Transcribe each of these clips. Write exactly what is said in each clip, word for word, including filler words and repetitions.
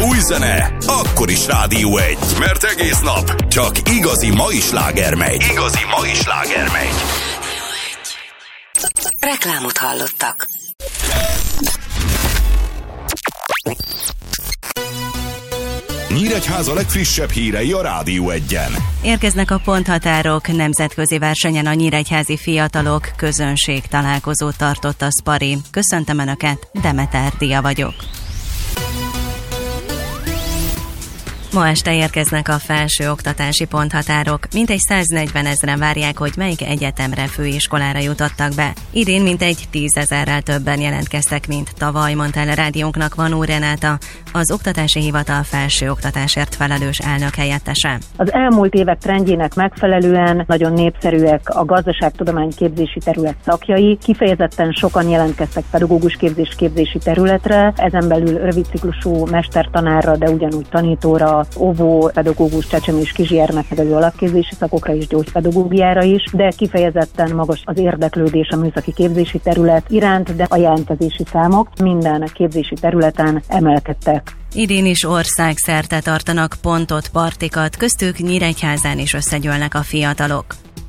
Új zene, akkor is Rádió egy, mert egész nap csak igazi mai sláger megy. Igazi mai sláger megy. Reklámot hallottak. Nyíregyháza legfrissebb hírei a Rádió egyen. Érkeznek a ponthatárok, nemzetközi versenyen a nyíregyházi fiatalok közönség találkozót tartott a Spari. Köszöntöm Önöket, Demeter Dia vagyok. Ma este érkeznek a felsőoktatási ponthatárok. Mintegy száznegyven ezren várják, hogy melyik egyetemre, főiskolára jutottak be. Idén mintegy tízezerrel többen jelentkeztek, mint tavaly, mondta el a rádiónknak Vanó Renáta, az Oktatási Hivatal felsőoktatásért felelős elnök helyettese. Az elmúlt évek trendjének megfelelően nagyon népszerűek a gazdaságtudomány képzési terület szakjai. Kifejezetten sokan jelentkeztek pedagógus képzés képzési területre, ezen belül rövidciklusú mestertanárra, de ugyanúgy tanítóra, óvó, pedagógus, csecsemő és kisgyermeknevelő alapképzési szakokra és gyógypedagógiára is, de kifejezetten magas az érdeklődés a műszaki képzési terület iránt, de a jelentkezési számok minden képzési területen emelkedtek. Idén is országszerte tartanak pontot, partikat, köztük Nyíregyházán is összegyűlnek a fiatalok.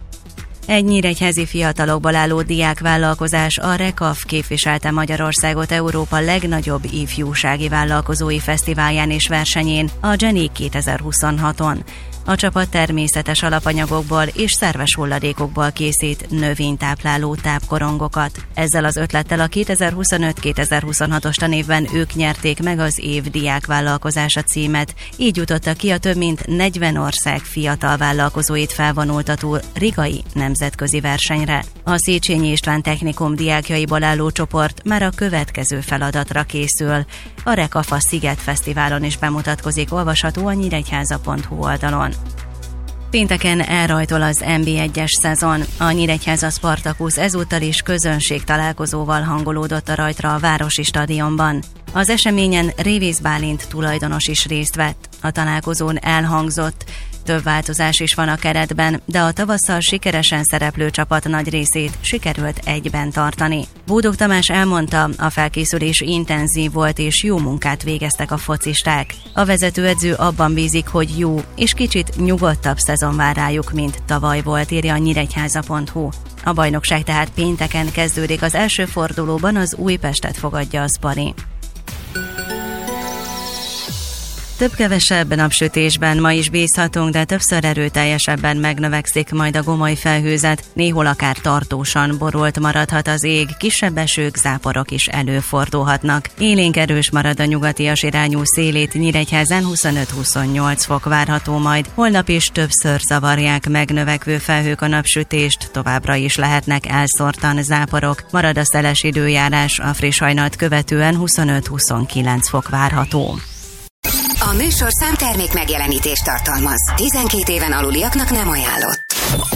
Egy nyíregyházi fiatalokból álló diákvállalkozás, a Rekaf képviselte Magyarországot Európa legnagyobb ifjúsági vállalkozói fesztiválján és versenyén, a Genie kétezer-huszonhaton. A csapat természetes alapanyagokból és szerves hulladékokból készít növénytápláló tápkorongokat. Ezzel az ötlettel a kétezer-huszonöt kétezer-huszonhatos tanévben ők nyerték meg az év diákvállalkozása címet, így jutottak ki a több mint negyven ország fiatal vállalkozóit felvonultató rigai nemzetközi versenyre. A Széchenyi István Technikum diákjaiból álló csoport már a következő feladatra készül. A Rekaf a Sziget Fesztiválon is bemutatkozik, olvasható a nyíregyháza pont hu oldalon. Pénteken elrajtol az en bé egyes szezon. A Nyíregyháza Spartacus ezúttal is közönség találkozóval hangolódott a rajtra a Városi Stadionban. Az eseményen Révész Bálint tulajdonos is részt vett. A találkozón elhangzott: több változás is van a keretben, de a tavasszal sikeresen szereplő csapat nagy részét sikerült egyben tartani. Bódog Tamás elmondta, a felkészülés intenzív volt és jó munkát végeztek a focisták. A vezetőedző abban bízik, hogy jó és kicsit nyugodtabb szezon vár rájuk, mint tavaly volt, írja a nyíregyháza pont hu. A bajnokság tehát pénteken kezdődik, az első fordulóban az Újpestet fogadja a Spari. Több-kevesebb napsütésben ma is bízhatunk, de többször erőteljesebben megnövekszik majd a gomoly felhőzet, néhol akár tartósan borult maradhat az ég, kisebb esők, záporok is előfordulhatnak. Élénk erős marad a nyugatias irányú szélét, Nyíregyházán huszonöt-huszonnyolc fok várható majd. Holnap is többször zavarják megnövekvő felhők a napsütést, továbbra is lehetnek elszórtan záporok. Marad a szeles időjárás, a friss hajnalt követően huszonöt-huszonkilenc fok várható. A műsorszám termék megjelenítést tartalmaz. tizenkét éven aluliaknak nem ajánlott.